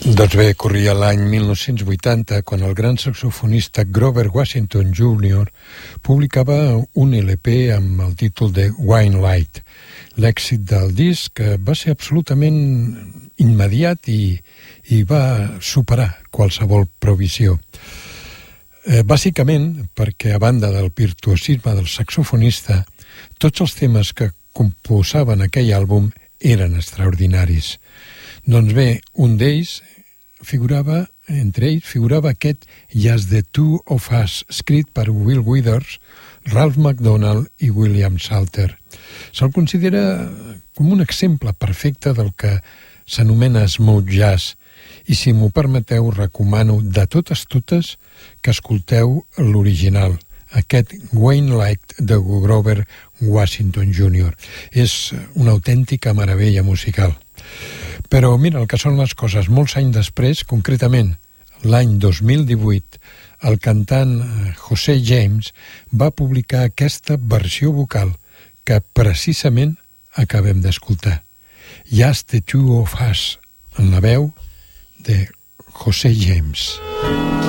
Doncs bé, corria l'any 1980 quan el gran saxofonista Grover Washington Jr. publicava un LP amb el títol de Wine Light. L'èxit del disc va ser absolutament immediat i va superar qualsevol previsió. Bàsicament perquè, a banda del virtuosisme del saxofonista, tots els temes que composaven aquell àlbum eren extraordinaris. Doncs bé, un d'ells figurava aquest Just the Two of Us, escrit per Will Withers, Ralph McDonald i William Salter. Se'l considera com un exemple perfecte del que s'anomena smooth jazz, i si m'ho permeteu recomano de totes que escolteu l'original, aquest Wine Light de Grover Washington Jr. És una autèntica meravella musical. Però mira, el que són les coses, molts anys després, concretament l'any 2018, el cantant José James va publicar aquesta versió vocal que precisament acabem d'escoltar. Just the Two of Us, en la veu de José James.